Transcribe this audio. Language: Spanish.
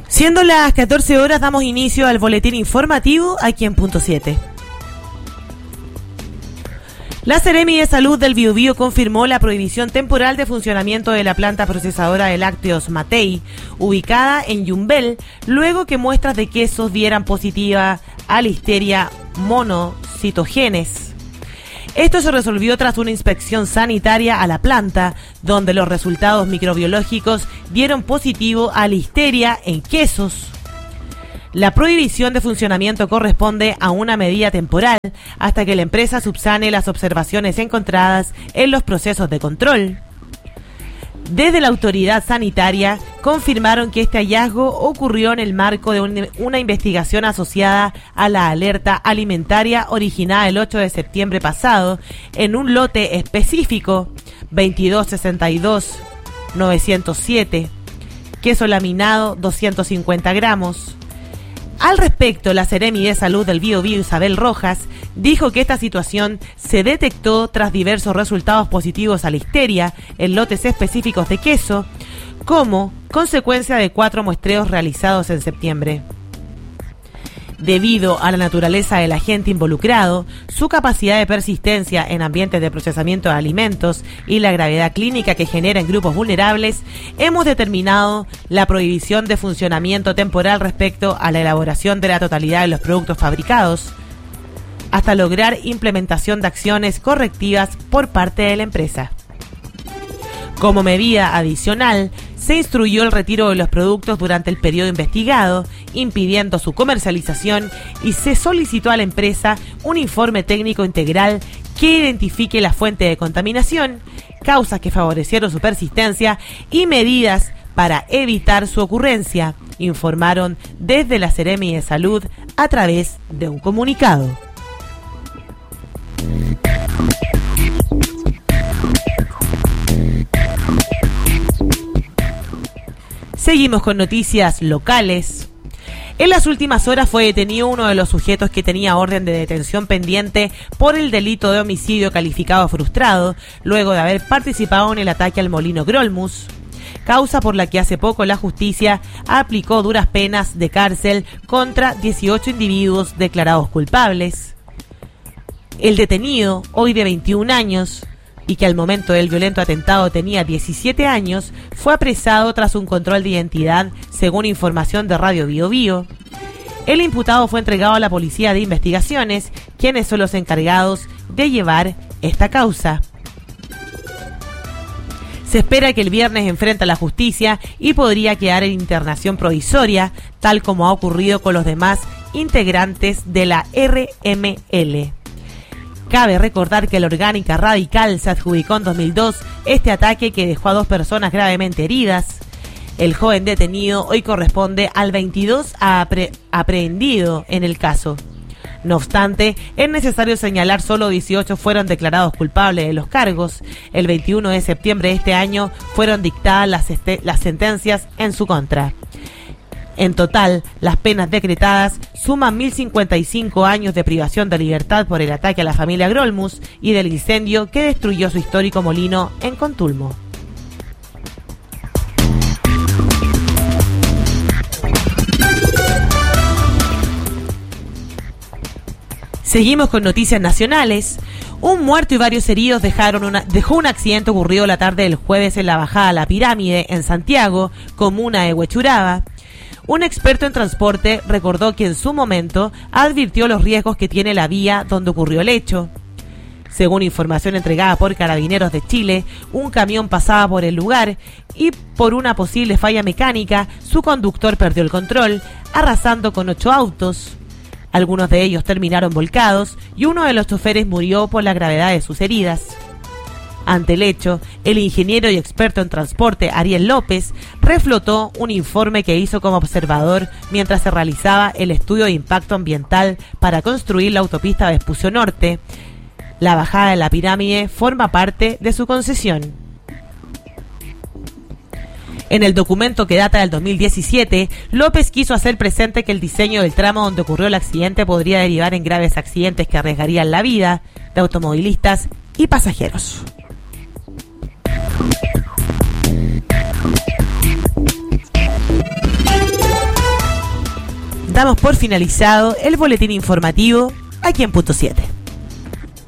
Siendo las 14 horas, damos inicio al boletín informativo aquí en Punto 7. La Seremi de Salud del Biobío confirmó la prohibición temporal de funcionamiento de la planta procesadora de lácteos Matei, ubicada en Yumbel, luego que muestras de quesos dieran positiva a Listeria monocitogenes. Esto se resolvió tras una inspección sanitaria a la planta, donde los resultados microbiológicos dieron positivo a Listeria en quesos. La prohibición de funcionamiento corresponde a una medida temporal hasta que la empresa subsane las observaciones encontradas en los procesos de control. Desde la autoridad sanitaria confirmaron que este hallazgo ocurrió en el marco de una investigación asociada a la alerta alimentaria originada el 8 de septiembre pasado en un lote específico 2262-907, queso laminado 250 gramos. Al respecto, la Seremi de Salud del Biobío, Isabel Rojas, dijo que esta situación se detectó tras diversos resultados positivos a Listeria en lotes específicos de queso, como consecuencia de 4 muestreos realizados en septiembre. Debido a la naturaleza del agente involucrado, su capacidad de persistencia en ambientes de procesamiento de alimentos y la gravedad clínica que genera en grupos vulnerables, hemos determinado la prohibición de funcionamiento temporal respecto a la elaboración de la totalidad de los productos fabricados, hasta lograr implementación de acciones correctivas por parte de la empresa. Como medida adicional, se instruyó el retiro de los productos durante el periodo investigado, impidiendo su comercialización, y se solicitó a la empresa un informe técnico integral que identifique la fuente de contaminación, causas que favorecieron su persistencia y medidas para evitar su ocurrencia, informaron desde la Seremi de Salud a través de un comunicado. Seguimos con noticias locales. En las últimas horas fue detenido uno de los sujetos que tenía orden de detención pendiente por el delito de homicidio calificado frustrado, luego de haber participado en el ataque al molino Grolmus, causa por la que hace poco la justicia aplicó duras penas de cárcel contra 18 individuos declarados culpables. El detenido, hoy de 21 años, y que al momento del violento atentado tenía 17 años, fue apresado tras un control de identidad, según información de Radio Biobío. El imputado fue entregado a la Policía de Investigaciones, quienes son los encargados de llevar esta causa. Se espera que el viernes enfrente a la justicia y podría quedar en internación provisoria, tal como ha ocurrido con los demás integrantes de la RML. Cabe recordar que la Orgánica Radical se adjudicó en 2002 este ataque que dejó a 2 personas gravemente heridas. El joven detenido hoy corresponde al 22 aprehendido en el caso. No obstante, es necesario señalar solo 18 fueron declarados culpables de los cargos. El 21 de septiembre de este año fueron dictadas las sentencias en su contra. En total, las penas decretadas suman 1.055 años de privación de libertad por el ataque a la familia Grolmus y del incendio que destruyó su histórico molino en Contulmo. Seguimos con noticias nacionales. Un muerto y varios heridos dejó un accidente ocurrido la tarde del jueves en la bajada a la Pirámide en Santiago, comuna de Huechuraba. Un experto en transporte recordó que en su momento advirtió los riesgos que tiene la vía donde ocurrió el hecho. Según información entregada por Carabineros de Chile, un camión pasaba por el lugar y por una posible falla mecánica, su conductor perdió el control, arrasando con 8 autos. Algunos de ellos terminaron volcados y uno de los choferes murió por la gravedad de sus heridas. Ante el hecho, el ingeniero y experto en transporte Ariel López reflotó un informe que hizo como observador mientras se realizaba el estudio de impacto ambiental para construir la autopista Vespucio Norte. La bajada de la Pirámide forma parte de su concesión. En el documento que data del 2017, López quiso hacer presente que el diseño del tramo donde ocurrió el accidente podría derivar en graves accidentes que arriesgarían la vida de automovilistas y pasajeros. damos por finalizado el boletín informativo aquí en Punto 7.